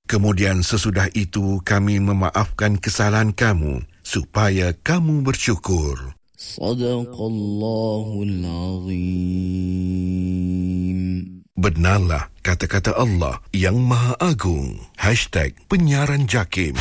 Kemudian sesudah itu kami memaafkan kesalahan kamu supaya kamu bersyukur. Sadaqallahul Azim. Benarlah kata-kata Allah yang Maha Agung. #Penyiaran Jakim.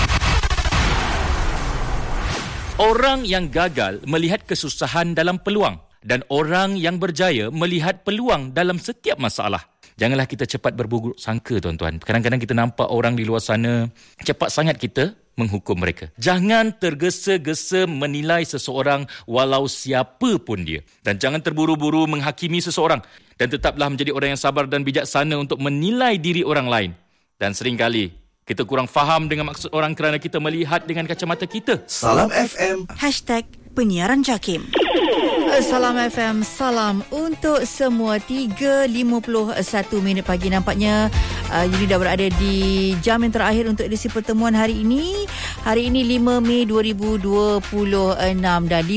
Orang yang gagal melihat kesusahan dalam peluang dan orang yang berjaya melihat peluang dalam setiap masalah. Janganlah kita cepat berburuk sangka, tuan-tuan. Kadang-kadang kita nampak orang di luar sana, cepat sangat kita menghukum mereka. Jangan tergesa-gesa menilai seseorang walau siapa pun dia. Dan jangan terburu-buru menghakimi seseorang. Dan tetaplah menjadi orang yang sabar dan bijaksana untuk menilai diri orang lain. Dan seringkali kita kurang faham dengan maksud orang kerana kita melihat dengan kacamata kita. Salam FM. #Penyiaran Jakim. Salam FM, salam untuk semua. 3.51 minit pagi nampaknya. Jadi dah berada di jam yang terakhir untuk edisi pertemuan hari ini. Hari ini 5 Mei 2026 dan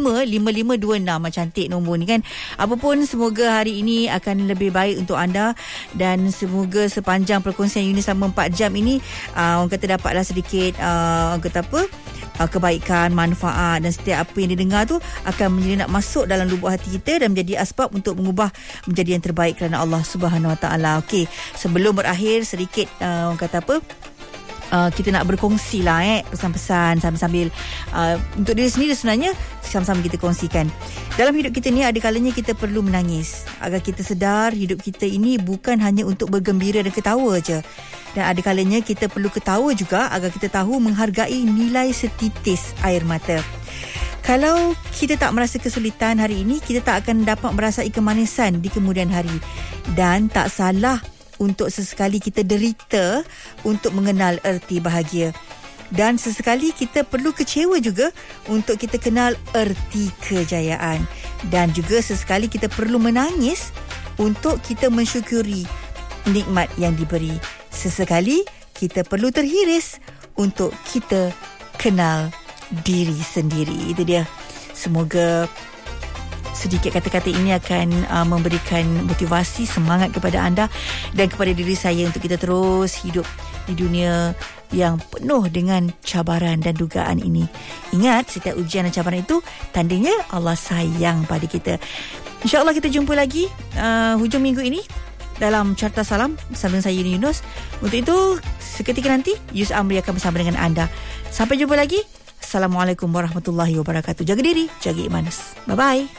5526. Cantik nombor ni kan. Apapun, semoga hari ini akan lebih baik untuk anda dan semoga sepanjang perkongsian Yunis selama 4 jam ini orang kata dapatlah sedikit orang kata apa? Kebaikan, manfaat dan setiap apa yang didengar tu akan menjadi nak masuk dalam lubuk hati kita dan menjadi asbab untuk mengubah menjadi yang terbaik kerana Allah Subhanahu Wa Taala. Okey, sebelum berakhir sedikit orang kata apa? Kita nak berkongsi lah pesan-pesan sambil untuk diri sendiri sebenarnya sama-sama kita kongsikan. Dalam hidup kita ni ada kalanya kita perlu menangis agar kita sedar hidup kita ini bukan hanya untuk bergembira dan ketawa je. Dan ada kalanya kita perlu ketawa juga agar kita tahu menghargai nilai setitis air mata. Kalau kita tak merasa kesulitan hari ini, kita tak akan dapat merasai kemanisan di kemudian hari. Dan tak salah untuk sesekali kita derita untuk mengenal erti bahagia. Dan sesekali kita perlu kecewa juga untuk kita kenal erti kejayaan. Dan juga sesekali kita perlu menangis untuk kita mensyukuri nikmat yang diberi. Sesekali kita perlu terhiris untuk kita kenal diri sendiri. Itu dia. Semoga sedikit kata-kata ini akan memberikan motivasi, semangat kepada anda dan kepada diri saya untuk kita terus hidup di dunia yang penuh dengan cabaran dan dugaan ini. Ingat, setiap ujian dan cabaran itu tandanya Allah sayang pada kita. InsyaAllah kita jumpa lagi hujung minggu ini dalam Carta Salam bersama saya Yunus. Untuk itu, seketika nanti Yus Amri akan bersama dengan anda. Sampai jumpa lagi. Assalamualaikum warahmatullahi wabarakatuh. Jaga diri, jaga iman. Bye-bye.